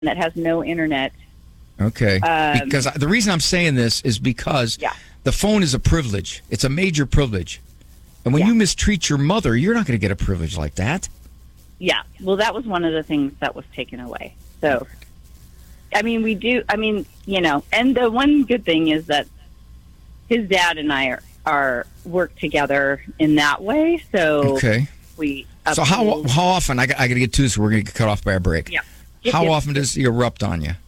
that has no internet. Okay. Because the reason I'm saying this is because the phone is a privilege. It's a major privilege. And when you mistreat your mother, you're not going to get a privilege like that. Yeah. Well, that was one of the things that was taken away. So, I mean, we do. I mean, and the one good thing is that his dad and I are work together in that way. So we. So how often? I got to get to this. We're going to get cut off by a break. Yeah. How often does he erupt on you?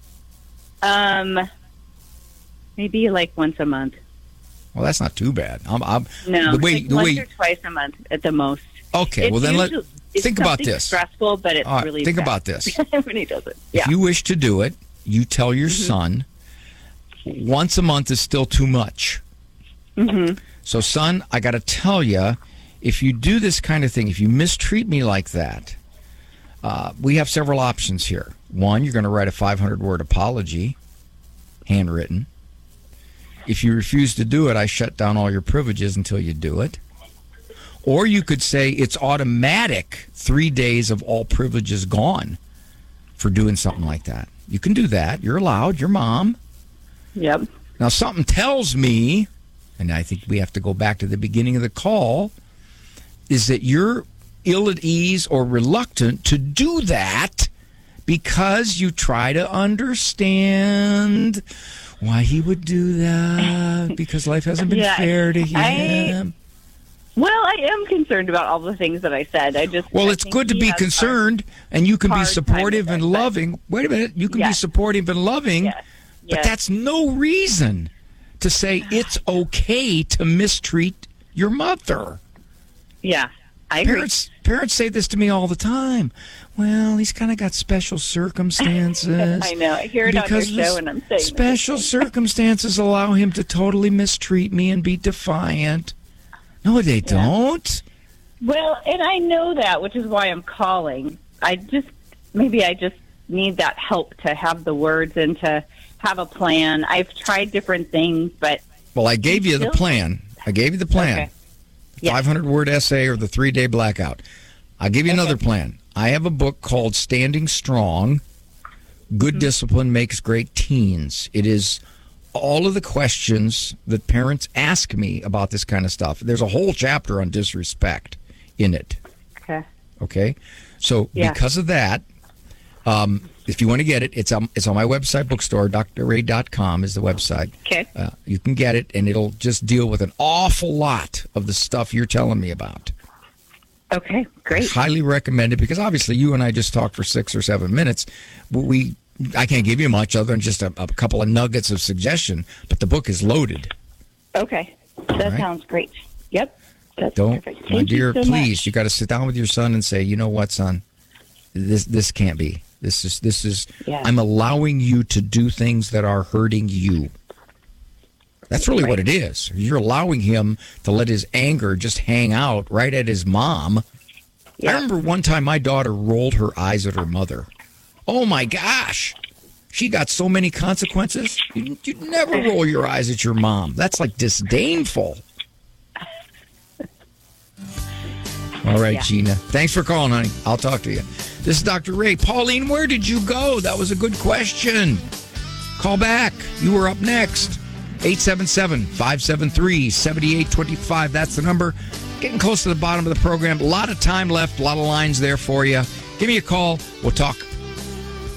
Maybe like once a month. Well, that's not too bad. Once or twice a month at the most. Okay, well then think about this. Stressful, but it's really think about this. When he does it. Yeah. If you wish to do it, you tell your son once a month is still too much. Mm-hmm. So, son, I got to tell you, if you do this kind of thing, if you mistreat me like that, we have several options here. One, you're going to write a 500-word apology, handwritten. If you refuse to do it, I shut down all your privileges until you do it. Or you could say it's automatic 3 days of all privileges gone for doing something like that. You can do that. You're allowed. Your mom. Yep. Now, something tells me, and I think we have to go back to the beginning of the call, is that you're ill at ease or reluctant to do that because you try to understand why he would do that, because life hasn't been fair to him. I am concerned about all the things that I said. It's good to be concerned, and you can be supportive and loving. Wait a minute. You can be supportive and loving, but that's no reason to say it's okay to mistreat your mother. Yeah, I agree. Parents say this to me all the time. Well, he's kind of got special circumstances. I know. I hear it on your show, and I'm saying special circumstances allow him to totally mistreat me and be defiant. No, they don't. Well, and I know that, which is why I'm calling. I just need that help to have the words and to have a plan. I've tried different things, but... Well, I gave you the plan. Okay. 500-word essay or the 3-day blackout. I'll give you another plan. I have a book called Standing Strong, Good Discipline Makes Great Teens. It is all of the questions that parents ask me about this kind of stuff. There's a whole chapter on disrespect in it. Okay? So because of that, if you want to get it, it's on my website, bookstore, drray.com is the website. Okay. You can get it, and it'll just deal with an awful lot of the stuff you're telling me about. Okay, great. I highly recommend it, because obviously you and I just talked for 6 or 7 minutes. I can't give you much other than just a couple of nuggets of suggestion, but the book is loaded. Okay. That sounds great. Yep. That's perfect. My dear, so please, much. you got to sit down with your son and say, you know what, son? This can't be. This is I'm allowing you to do things that are hurting you. That's really what it is. You're allowing him to let his anger just hang out right at his mom. Yeah. I remember one time my daughter rolled her eyes at her mother. Oh, my gosh. She got so many consequences. You'd never roll your eyes at your mom. That's like disdainful. All right, Gina. Thanks for calling, honey. I'll talk to you. This is Dr. Ray. Pauline, where did you go? That was a good question. Call back. You were up next. 877-573-7825. That's the number. Getting close to the bottom of the program. A lot of time left. A lot of lines there for you. Give me a call. We'll talk